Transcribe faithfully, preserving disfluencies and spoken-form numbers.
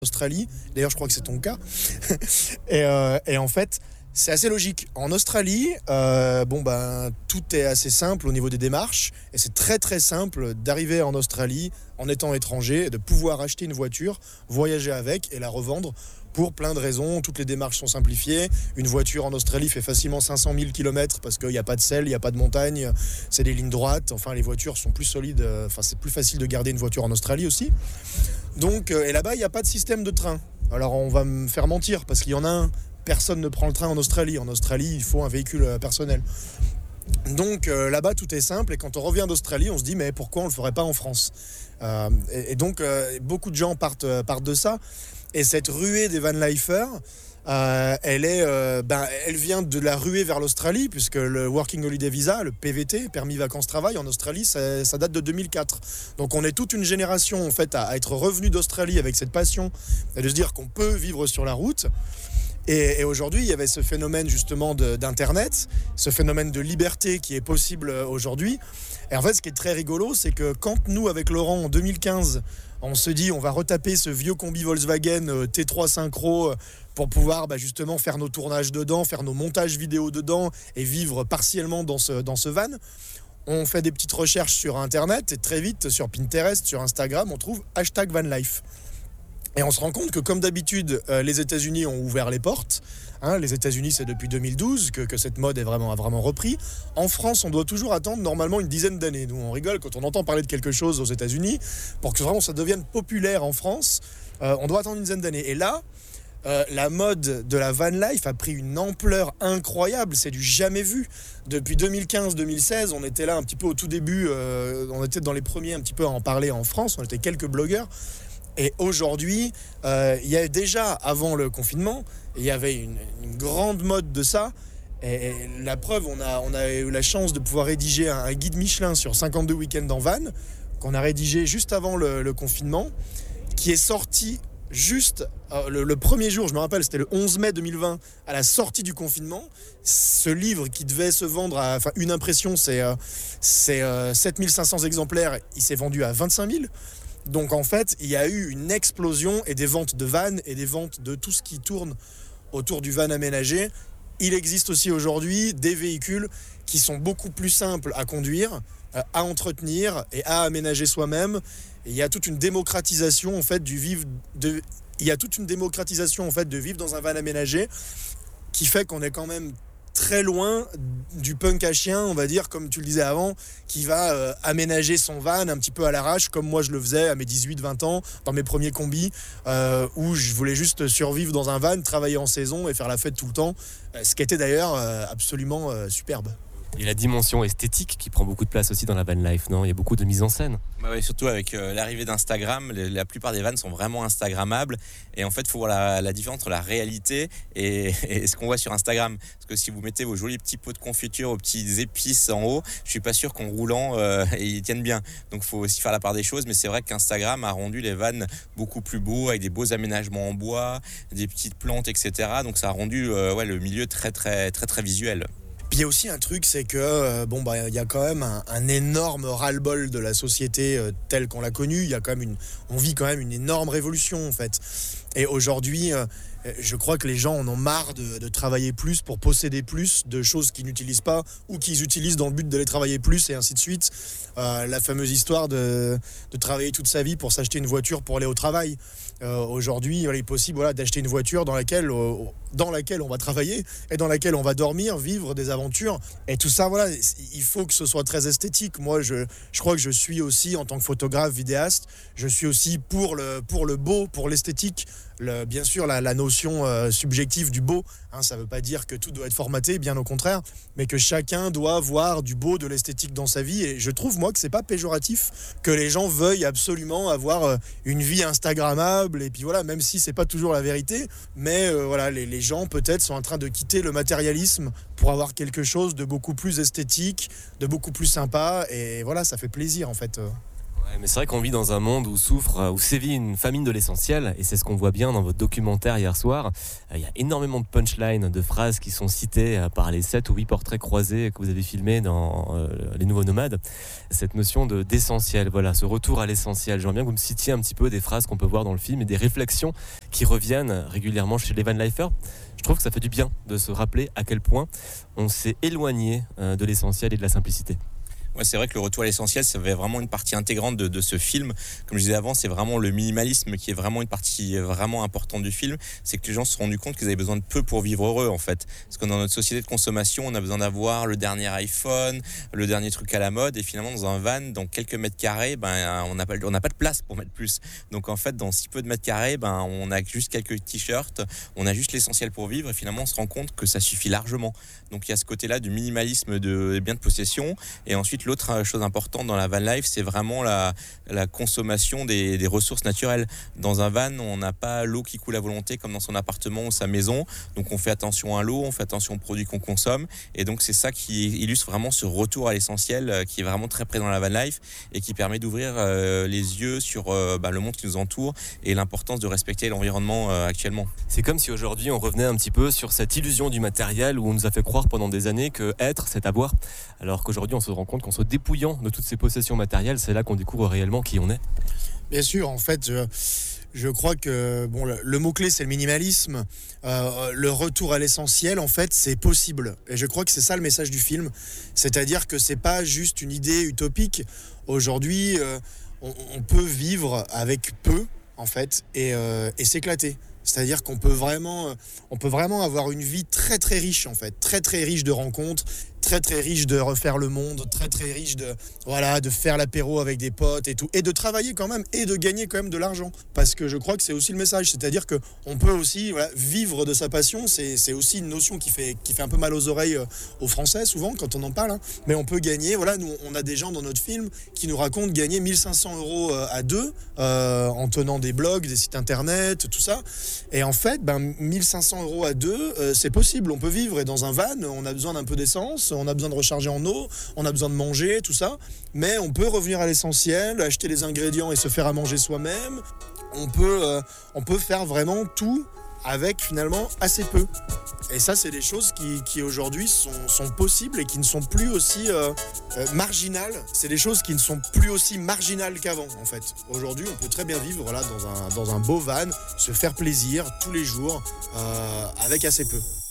Australie. D'ailleurs, je crois que c'est ton cas. et, euh, et en fait, c'est assez logique. En Australie, euh, bon ben, tout est assez simple au niveau des démarches. Et c'est très très simple d'arriver en Australie en étant étranger et de pouvoir acheter une voiture, voyager avec et la revendre pour plein de raisons. Toutes les démarches sont simplifiées. Une voiture en Australie fait facilement cinq cent mille kilomètres parce qu'il n'y a pas de sel, il n'y a pas de montagne, c'est des lignes droites. Enfin, les voitures sont plus solides. Enfin, c'est plus facile de garder une voiture en Australie aussi. Donc, et là-bas, il n'y a pas de système de train. Alors, on va me faire mentir parce qu'il y en a un. Personne ne prend le train en Australie. En Australie, il faut un véhicule personnel. Donc euh, là-bas, tout est simple. Et quand on revient d'Australie, on se dit, mais pourquoi on ne le ferait pas en France ? euh, et, et donc, euh, beaucoup de gens partent, euh, partent de ça. Et cette ruée des vanlifers, euh, elle, est, euh, ben, elle vient de la ruée vers l'Australie, puisque le Working Holiday Visa, le P V T, permis vacances-travail, en Australie, ça, ça date de deux mille quatre. Donc on est toute une génération en fait, à, à être revenu d'Australie avec cette passion, et de se dire qu'on peut vivre sur la route. Et, et aujourd'hui, il y avait ce phénomène justement de, d'Internet, ce phénomène de liberté qui est possible aujourd'hui. Et en fait, ce qui est très rigolo, c'est que quand nous, avec Laurent, en deux mille quinze, on se dit on va retaper ce vieux combi Volkswagen T trois Synchro pour pouvoir bah, justement faire nos tournages dedans, faire nos montages vidéo dedans et vivre partiellement dans ce, dans ce van, on fait des petites recherches sur Internet et très vite, sur Pinterest, sur Instagram, on trouve hashtag vanlife. Et on se rend compte que, comme d'habitude, euh, les États-Unis ont ouvert les portes. Hein, les États-Unis, c'est depuis deux mille douze que, que cette mode est vraiment, a vraiment repris. En France, on doit toujours attendre normalement une dizaine d'années. Nous, on rigole quand on entend parler de quelque chose aux États-Unis. Pour que vraiment ça devienne populaire en France, euh, on doit attendre une dizaine d'années. Et là, euh, la mode de la van life a pris une ampleur incroyable. C'est du jamais vu. Depuis deux mille quinze deux mille seize, on était là un petit peu au tout début. Euh, on était dans les premiers un petit peu à en parler en France. On était quelques blogueurs. Et aujourd'hui, euh, il y a déjà, avant le confinement, il y avait une, une grande mode de ça. Et, et la preuve, on a, on a eu la chance de pouvoir rédiger un, un guide Michelin sur cinquante-deux week-ends en van, qu'on a rédigé juste avant le, le confinement, qui est sorti juste euh, le, le premier jour, je me rappelle, c'était le onze mai deux mille vingt, à la sortie du confinement. Ce livre qui devait se vendre à, enfin, une impression, c'est, euh, c'est euh, sept mille cinq cents exemplaires, il s'est vendu à vingt-cinq mille. Donc en fait, il y a eu une explosion et des ventes de vannes et des ventes de tout ce qui tourne autour du van aménagé. Il existe aussi aujourd'hui des véhicules qui sont beaucoup plus simples à conduire, à entretenir et à aménager soi-même. Et il y a toute une démocratisation en fait du vivre de il y a toute une démocratisation en fait de vivre dans un van aménagé qui fait qu'on est quand même très loin du punk à chien, on va dire, comme tu le disais avant, qui va euh, aménager son van un petit peu à l'arrache, comme moi je le faisais à mes dix-huit vingt ans, dans mes premiers combis, euh, où je voulais juste survivre dans un van, travailler en saison et faire la fête tout le temps, euh, ce qui était d'ailleurs euh, absolument euh, superbe. Il y a la dimension esthétique qui prend beaucoup de place aussi dans la van life, non ? Il y a beaucoup de mise en scène. Bah oui, surtout avec euh, l'arrivée d'Instagram, les, la plupart des vannes sont vraiment instagrammables. Et en fait, il faut voir la, la différence entre la réalité et, et ce qu'on voit sur Instagram. Parce que si vous mettez vos jolis petits pots de confiture, vos petits épices en haut, je suis pas sûr qu'en roulant, euh, ils tiennent bien. Donc il faut aussi faire la part des choses. Mais c'est vrai qu'Instagram a rendu les vannes beaucoup plus beaux, avec des beaux aménagements en bois, des petites plantes, et cetera. Donc ça a rendu euh, ouais, le milieu très, très, très, très visuel. Puis il y a aussi un truc, c'est que euh, bon bah il y a quand même un, un énorme ras-le-bol de la société euh, telle qu'on l'a connue. Il y a quand même une, on vit quand même une énorme révolution en fait. Et aujourd'hui, euh, je crois que les gens en ont marre de, de travailler plus pour posséder plus de choses qu'ils n'utilisent pas ou qu'ils utilisent dans le but de les travailler plus et ainsi de suite. Euh, la fameuse histoire de, de travailler toute sa vie pour s'acheter une voiture pour aller au travail. Euh, aujourd'hui, il est possible voilà, d'acheter une voiture dans laquelle, euh, dans laquelle on va travailler et dans laquelle on va dormir, vivre des aventures. Et tout ça, voilà, il faut que ce soit très esthétique. Moi, je, je crois que je suis aussi, en tant que photographe, vidéaste, je suis aussi pour le, pour le beau, pour l'esthétique. Le, bien sûr, la, la notion euh, subjective du beau, hein, ça ne veut pas dire que tout doit être formaté, bien au contraire, mais que chacun doit voir du beau, de l'esthétique dans sa vie. Et je trouve, moi, que c'est pas péjoratif que les gens veuillent absolument avoir euh, une vie instagrammable. Et puis voilà, même si c'est pas toujours la vérité, mais euh, voilà, les, les gens peut-être sont en train de quitter le matérialisme pour avoir quelque chose de beaucoup plus esthétique, de beaucoup plus sympa. Et voilà, ça fait plaisir en fait. Ouais, mais c'est vrai qu'on vit dans un monde où souffre, où sévit une famine de l'essentiel, et c'est ce qu'on voit bien dans votre documentaire hier soir. Il y a énormément de punchlines, de phrases qui sont citées par les sept ou huit portraits croisés que vous avez filmés dans euh, Les Nouveaux Nomades. Cette notion de d'essentiel, voilà, ce retour à l'essentiel. J'aimerais bien que vous me citiez un petit peu des phrases qu'on peut voir dans le film et des réflexions qui reviennent régulièrement chez les Van Lifers. Je trouve que ça fait du bien de se rappeler à quel point on s'est éloigné euh, de l'essentiel et de la simplicité. Ouais, c'est vrai que le retour à l'essentiel, ça fait vraiment une partie intégrante de, de ce film. Comme je disais avant, c'est vraiment le minimalisme qui est vraiment une partie vraiment importante du film. C'est que les gens se sont rendus compte qu'ils avaient besoin de peu pour vivre heureux, en fait. Parce que dans notre société de consommation, on a besoin d'avoir le dernier iPhone, le dernier truc à la mode. Et finalement, dans un van, dans quelques mètres carrés, ben, on n'a pas, on n'a pas de place pour mettre plus. Donc en fait, dans si peu de mètres carrés, ben, on a juste quelques t-shirts, on a juste l'essentiel pour vivre. Et finalement, on se rend compte que ça suffit largement. Donc il y a ce côté-là du minimalisme de, des biens de possession. Et ensuite, l'autre chose importante dans la van life, c'est vraiment la, la consommation des, des ressources naturelles. Dans un van, on n'a pas l'eau qui coule à volonté comme dans son appartement ou sa maison. Donc on fait attention à l'eau, on fait attention aux produits qu'on consomme. Et donc c'est ça qui illustre vraiment ce retour à l'essentiel euh, qui est vraiment très présent dans la van life et qui permet d'ouvrir euh, les yeux sur euh, bah, le monde qui nous entoure et l'importance de respecter l'environnement euh, actuellement. C'est comme si aujourd'hui on revenait un petit peu sur cette illusion du matériel où on nous a fait croire pendant des années que être, c'est avoir. Alors qu'aujourd'hui on se rend compte qu'on se dépouille de toutes ces possessions matérielles, c'est là qu'on découvre réellement qui on est. Bien sûr, en fait, je, je crois que bon, le, le mot-clé, c'est le minimalisme. Euh, le retour à l'essentiel, en fait, c'est possible. Et je crois que c'est ça le message du film. C'est-à-dire que c'est pas juste une idée utopique. Aujourd'hui, euh, on, on peut vivre avec peu, en fait, et, euh, et s'éclater. C'est-à-dire qu'on peut vraiment, on peut vraiment avoir une vie très très riche, en fait, très très riche de rencontres, très très riche de refaire le monde, très très riche de voilà de faire l'apéro avec des potes et tout, et de travailler quand même et de gagner quand même de l'argent, parce que je crois que c'est aussi le message, c'est-à-dire que on peut aussi voilà, vivre de sa passion. C'est, c'est aussi une notion qui fait qui fait un peu mal aux oreilles euh, aux Français souvent quand on en parle, hein. Mais on peut gagner, voilà, nous on a des gens dans notre film qui nous racontent gagner mille cinq cents euros euh, à deux euh, en tenant des blogs, des sites internet, tout ça. Et en fait, ben mille cinq cents euros à deux, euh, c'est possible, on peut vivre. Et dans un van, on a besoin d'un peu d'essence, on a besoin de recharger en eau, on a besoin de manger, tout ça. Mais on peut revenir à l'essentiel, acheter les ingrédients et se faire à manger soi-même. On peut, euh, on peut faire vraiment tout avec finalement assez peu. Et ça, c'est des choses qui, qui aujourd'hui sont, sont possibles et qui ne sont plus aussi euh, euh, marginales. C'est des choses qui ne sont plus aussi marginales qu'avant, en fait. Aujourd'hui, on peut très bien vivre voilà, dans, un, dans un beau van, se faire plaisir tous les jours euh, avec assez peu.